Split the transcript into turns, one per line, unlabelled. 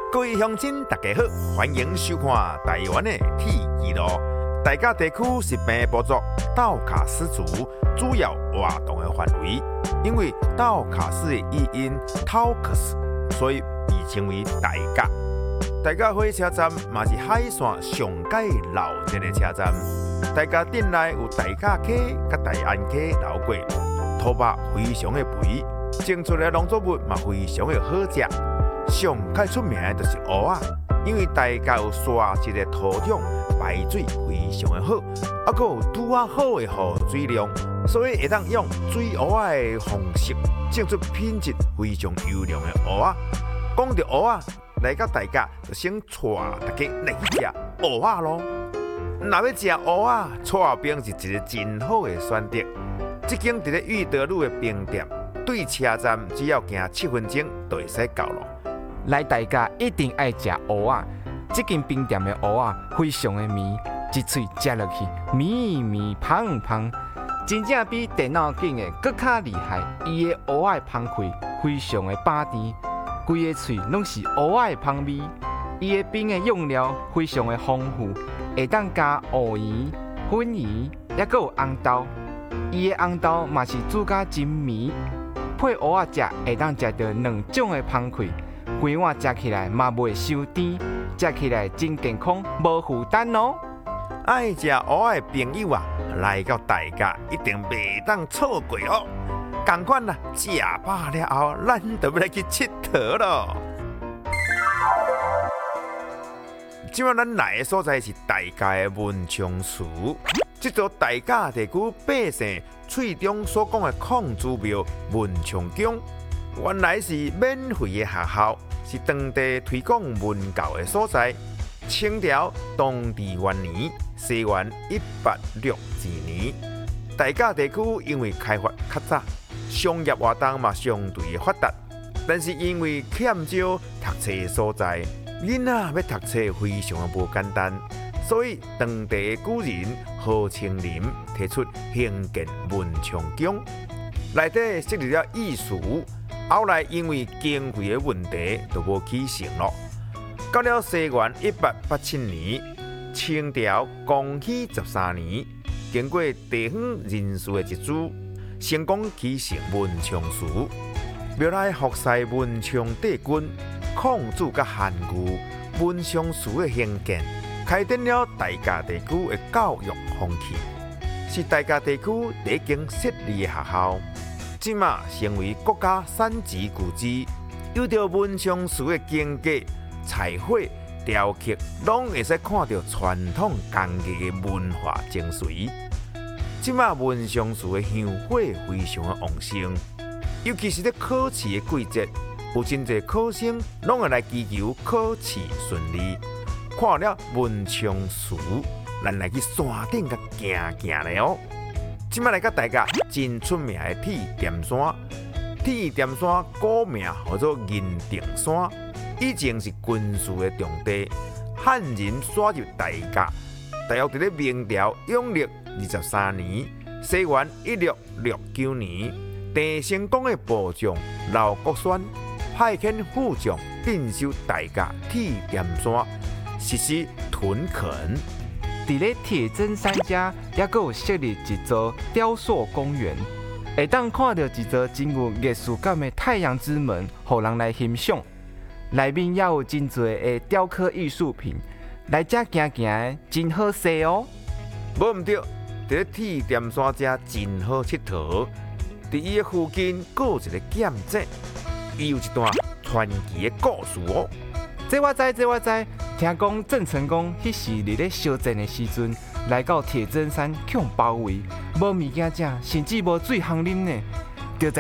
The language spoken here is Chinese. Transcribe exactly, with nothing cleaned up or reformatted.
各位乡亲，大家好，欢迎收看台湾的铁纪录。大甲地区是病部族道卡斯族主要活动的范围，因为道卡斯的译音 Taukas， 所以被称为大甲。大甲火车站嘛是海线上界老一个车站。大甲镇内有大甲溪、甲大安溪流过，土肉非常的肥，种出来农作物嘛非常的好食。上较出名的就是蚵仔，因为大甲有沙质的土壤，排水非常的好，啊，佮有拄啊好的雨水量，所以会当用水蚵仔的方式种出品质非常优良的蚵仔。讲到蚵仔，来到大甲就先带大家来去食蚵仔咯。若要食蚵仔，厝后边是一个真好的选择。这间伫咧裕德路的冰店，对车站只要行七分钟就会使到咯。
来大家一定爱食蚵仔，这间冰店的蚵仔非常的绵，一喙食落去绵绵香香，真正比电脑镜的更加厉害。伊的蚵仔香气非常的饱甜，规个喙拢是蚵仔的香味。伊的冰的用料非常的丰富，会当加芋圆、粉圆，也佮有红豆。伊的红豆嘛是煮甲真绵，配蚵仔食会当食到两种的香气。规碗食起来嘛袂伤甜，食起来真健康，无负担哦。
爱食蚵仔的朋友啊，来到大甲一定袂当错过哦。同款啦，食饱了后，咱就要来去佚佗咯。今晚咱来的所在是大甲的文昌祠，这座大甲地区百姓喙中所讲的孔子庙文昌宫。原来是免费的学校，是当地推广文教的所在。清朝同治元年（西元一八六二年），大甲地区因为开发较早，商业活动嘛相对的发达，但是因为欠少读册的所在，囡仔要读册非常的无简单，所以当地的古人何清林提出兴建文昌宫，内底设立了义塾。后来因为经费的问题，就无起成咯。到了西元一八八七年，清朝光绪十三年，经过地方人士的集资，成功起成文昌祠。庙内服侍文昌帝君、孔子甲韩愈，文昌祠的兴建，开展了大甲地区的教育风气，是大甲地区第一间设立的学校。即马成为国家三级古迹，有着文昌祠的境界、彩绘、雕刻，拢会使看到传统工艺的文化精髓。即马文昌祠的香火非常的旺盛，尤其是咧考试的季节，有真侪考生拢会来祈求考试顺利。看了文昌祠，咱来去山顶甲行行咧哦。即摆来甲大家真出名的铁店山，铁店山古名叫做银锭山，以前是军事的重地，汉人刷入大甲。大约伫咧明朝永历二十三年，西元一六六九年，郑成功的部将刘国轩派遣副将镇守大甲铁店山，实施屯垦。
伫咧铁砧山遮，也阁有设立一座雕塑公园，会当看到一座真有艺术感的太阳之门，互人来欣赏。内面也有真侪的雕刻艺术品，来遮行行真好势哦。
无毋对，伫咧铁店山遮真好佚佗。伫伊的附近，阁有一个剑井，伊有一段传奇的故事哦。
这我知，这我知。听讲郑成功迄时伫咧烧战的时阵，来到铁砧山，去包围，无物件食，甚至无水通啉呢。